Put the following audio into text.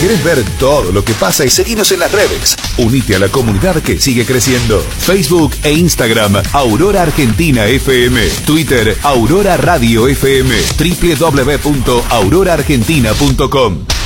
¿Querés ver todo lo que pasa y seguirnos en las redes? Unite a la comunidad que sigue creciendo. Facebook e Instagram, Aurora Argentina FM. Twitter, Aurora Radio FM. www.auroraargentina.com.